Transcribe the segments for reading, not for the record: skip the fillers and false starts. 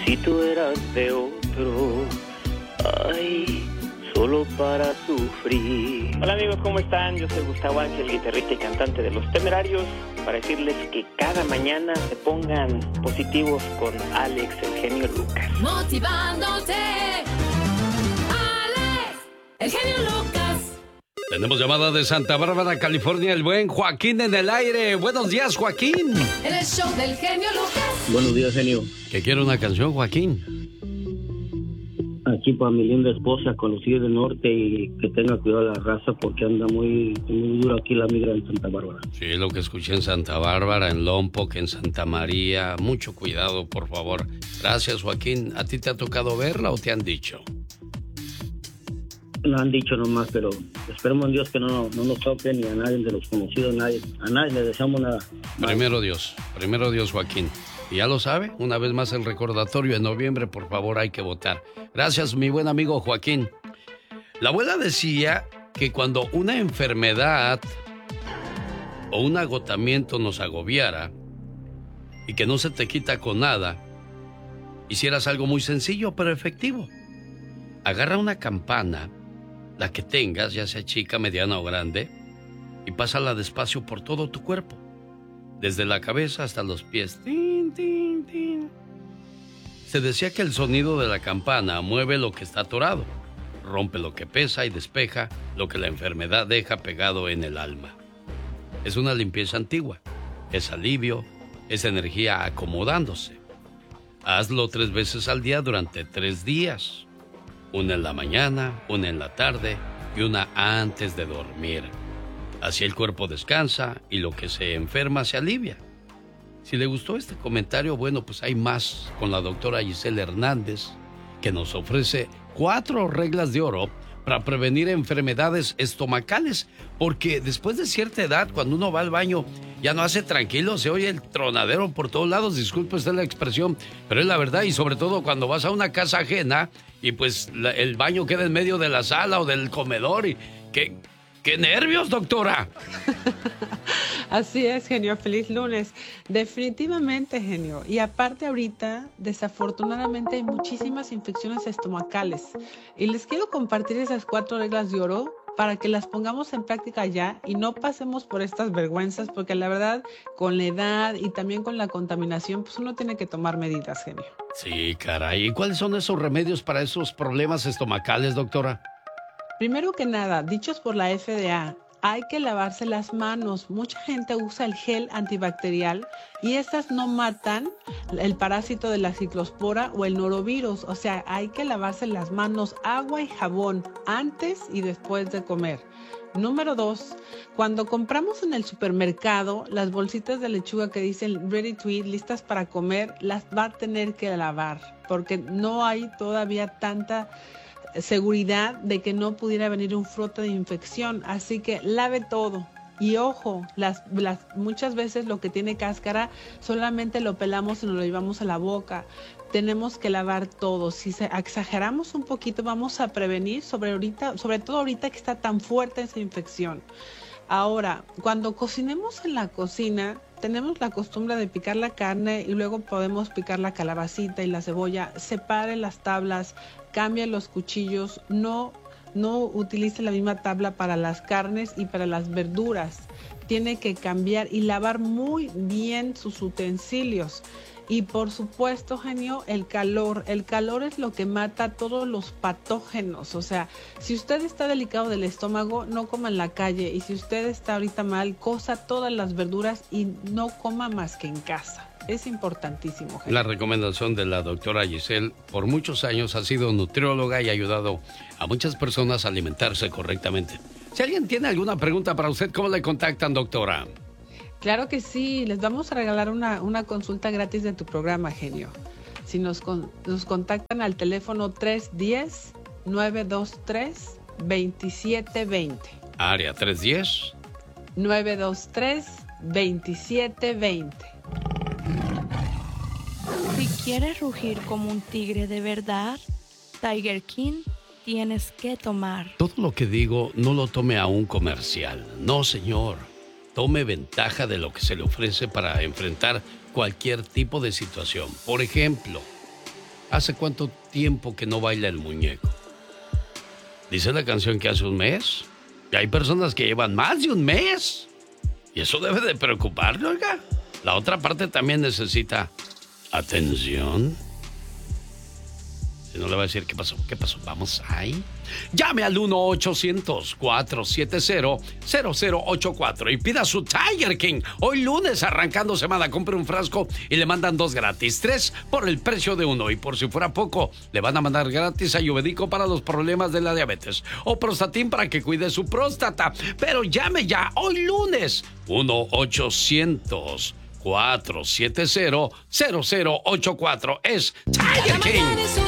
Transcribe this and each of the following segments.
si tú eras de otro, ay, solo para sufrir. Hola amigos, ¿cómo están? Yo soy Gustavo Ángel, guitarrista y cantante de Los Temerarios, para decirles que cada mañana se pongan positivos con Alex, el genio Lucas. Motivándote, Alex, el genio Lucas. Tenemos llamada de Santa Bárbara, California, el buen Joaquín en el aire. Buenos días, Joaquín. En el show del genio Lucas. Buenos días, genio. ¿Que quiere una canción, Joaquín? Aquí para mi linda esposa con los hijos del norte y que tenga cuidado de la raza porque anda muy duro aquí la migra en Santa Bárbara. Sí, lo que escuché en Santa Bárbara, en Lompoc, en Santa María. Mucho cuidado, por favor. Gracias, Joaquín. ¿A ti te ha tocado verla o te han dicho? No han dicho nomás, pero esperemos en Dios que no nos toque ni a nadie de los conocidos, a nadie le deseamos nada. Primero Dios, Joaquín. Y ya lo sabe, una vez más el recordatorio, en noviembre, por favor, hay que votar. Gracias, mi buen amigo Joaquín. La abuela decía que cuando una enfermedad o un agotamiento nos agobiara y que no se te quita con nada, hicieras algo muy sencillo pero efectivo. Agarra una campana, la que tengas, ya sea chica, mediana o grande, y pásala despacio por todo tu cuerpo, desde la cabeza hasta los pies. Tin, tin, tin. Se decía que el sonido de la campana mueve lo que está atorado, rompe lo que pesa y despeja lo que la enfermedad deja pegado en el alma. Es una limpieza antigua, es alivio, es energía acomodándose. Hazlo 3 veces al día durante 3 días. Una en la mañana, una en la tarde y una antes de dormir. Así el cuerpo descansa y lo que se enferma se alivia. Si le gustó este comentario, bueno, pues hay más con la doctora Giselle Hernández, que nos ofrece 4 reglas de oro para prevenir enfermedades estomacales. Porque después de cierta edad, cuando uno va al baño, ya no hace tranquilo, se oye el tronadero por todos lados. Disculpe usted la expresión, pero es la verdad. Y sobre todo cuando vas a una casa ajena y pues el baño queda en medio de la sala o del comedor. Y ¡qué nervios, doctora! Así es, genio. Feliz lunes. Definitivamente, genio. Y aparte ahorita, desafortunadamente, hay muchísimas infecciones estomacales. Y les quiero compartir esas 4 reglas de oro para que las pongamos en práctica ya y no pasemos por estas vergüenzas, porque la verdad, con la edad y también con la contaminación, pues uno tiene que tomar medidas, genio. Sí, caray. ¿Y cuáles son esos remedios para esos problemas estomacales, doctora? Primero que nada, dichos por la FDA, hay que lavarse las manos. Mucha gente usa el gel antibacterial y estas no matan el parásito de la ciclospora o el norovirus. O sea, hay que lavarse las manos, agua y jabón antes y después de comer. Número 2, cuando compramos en el supermercado las bolsitas de lechuga que dicen ready to eat, listas para comer, las va a tener que lavar porque no hay todavía tanta seguridad de que no pudiera venir un brote de infección, así que lave todo. Y ojo, muchas veces lo que tiene cáscara solamente lo pelamos y nos lo llevamos a la boca. Tenemos que lavar todo. Si exageramos un poquito, vamos a prevenir, sobre todo ahorita que está tan fuerte esa infección. Ahora, cuando cocinemos en la cocina, tenemos la costumbre de picar la carne y luego podemos picar la calabacita y la cebolla. Separe las tablas, cambie los cuchillos, no utilice la misma tabla para las carnes y para las verduras. Tiene que cambiar y lavar muy bien sus utensilios. Y por supuesto, genio, el calor. El calor es lo que mata todos los patógenos. O sea, si usted está delicado del estómago, no coma en la calle. Y si usted está ahorita mal, cosa todas las verduras y no coma más que en casa. Es importantísimo, genio. La recomendación de la doctora Giselle, por muchos años ha sido nutrióloga y ha ayudado a muchas personas a alimentarse correctamente. Si alguien tiene alguna pregunta para usted, ¿cómo le contactan, doctora? Claro que sí, les vamos a regalar una consulta gratis de tu programa, genio. Si nos contactan al teléfono 310-923-2720. Área 310. 923-2720. Si quieres rugir como un tigre de verdad, Tiger King tienes que tomar. Todo lo que digo no lo tome a un comercial. No, señor. Tome ventaja de lo que se le ofrece para enfrentar cualquier tipo de situación. Por ejemplo, ¿Hace cuánto tiempo que no baila el muñeco? Dice la canción que hace un mes. Y hay personas que llevan más de un mes. Y eso debe de preocuparle, oiga. La otra parte también necesita atención. Si no le va a decir, ¿qué pasó? Vamos ahí. Llame al 1-800-470-0084 y pida su Tiger King. Hoy lunes, arrancando semana, compre un frasco y le mandan 2 gratis. 3 por el precio de 1. Y por si fuera poco, le van a mandar gratis ayurvédico para los problemas de la diabetes. O Prostatin para que cuide su próstata. Pero llame ya, hoy lunes. 1-800-470-0084. Es Tiger King.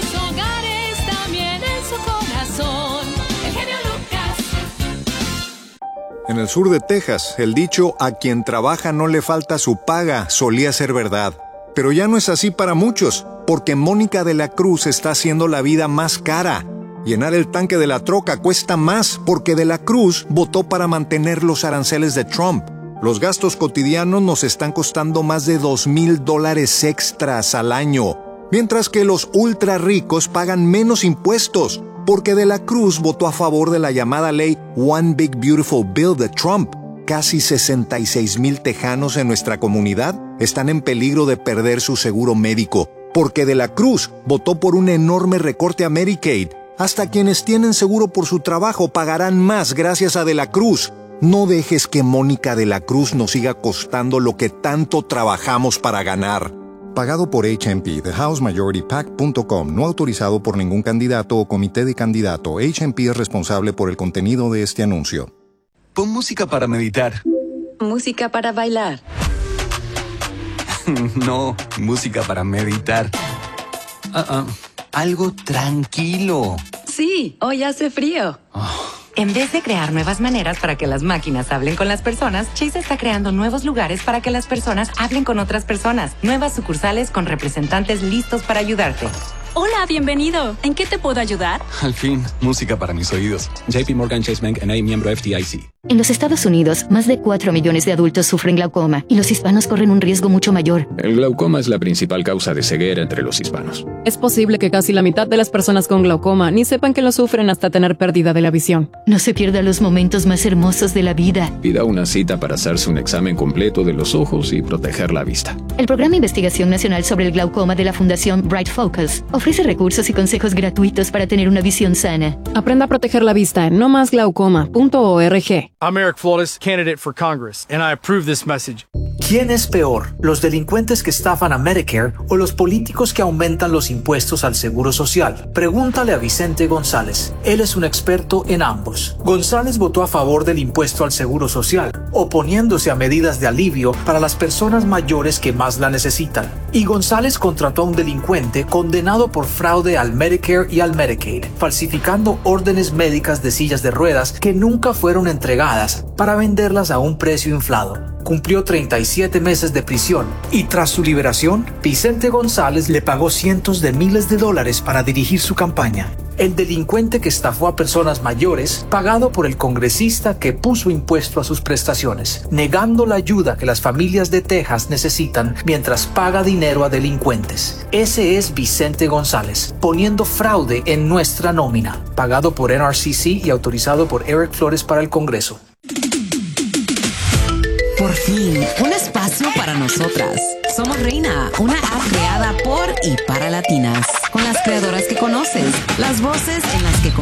En el sur de Texas, el dicho "a quien trabaja no le falta su paga" solía ser verdad. Pero ya no es así para muchos, porque Mónica de la Cruz está haciendo la vida más cara. Llenar el tanque de la troca cuesta más, porque de la Cruz votó para mantener los aranceles de Trump. Los gastos cotidianos nos están costando más de $2,000 extras al año, mientras que los ultra ricos pagan menos impuestos, porque de la Cruz votó a favor de la llamada ley One Big Beautiful Bill de Trump. Casi 66,000 tejanos en nuestra comunidad están en peligro de perder su seguro médico, porque de la Cruz votó por un enorme recorte a Medicaid. Hasta quienes tienen seguro por su trabajo pagarán más gracias a de la Cruz. No dejes que Mónica de la Cruz nos siga costando lo que tanto trabajamos para ganar. Pagado por HMP, TheHouseMajorityPAC.com, no autorizado por ningún candidato o comité de candidato. HMP es responsable por el contenido de este anuncio. Pon música para meditar. Música para bailar. No, música para meditar. Algo tranquilo. Sí, hoy hace frío. En vez de crear nuevas maneras para que las máquinas hablen con las personas, Chase está creando nuevos lugares para que las personas hablen con otras personas. Nuevas sucursales con representantes listos para ayudarte. Hola, bienvenido. ¿En qué te puedo ayudar? Al fin, música para mis oídos. JP Morgan Chase Bank N.A., miembro FDIC. En los Estados Unidos, más de 4 millones de adultos sufren glaucoma y los hispanos corren un riesgo mucho mayor. El glaucoma es la principal causa de ceguera entre los hispanos. Es posible que casi la mitad de las personas con glaucoma ni sepan que lo sufren hasta tener pérdida de la visión. No se pierda los momentos más hermosos de la vida. Pida una cita para hacerse un examen completo de los ojos y proteger la vista. El Programa de Investigación Nacional sobre el Glaucoma de la Fundación Bright Focus ofrece recursos y consejos gratuitos para tener una visión sana. Aprenda a proteger la vista en nomasglaucoma.org. I'm Eric Flores, candidate for Congress, and I approve this message. ¿Quién es peor, los delincuentes que estafan a Medicare o los políticos que aumentan los impuestos al Seguro Social? Pregúntale a Vicente González. Él es un experto en ambos. González votó a favor del impuesto al Seguro Social, oponiéndose a medidas de alivio para las personas mayores que más la necesitan. Y González contrató a un delincuente condenado por fraude al Medicare y al Medicaid, falsificando órdenes médicas de sillas de ruedas que nunca fueron entregadas para venderlas a un precio inflado. Cumplió 37 meses de prisión y tras su liberación, Vicente González le pagó cientos de miles de dólares para dirigir su campaña. El delincuente que estafó a personas mayores, pagado por el congresista que puso impuesto a sus prestaciones, negando la ayuda que las familias de Texas necesitan mientras paga dinero a delincuentes. Ese es Vicente González, poniendo fraude en nuestra nómina, pagado por NRCC y autorizado por Eric Flores para el Congreso. Por fin, un espacio para nosotras. Somos Reina, una app creada por y para latinas, con las creadoras que conoces, las voces en las que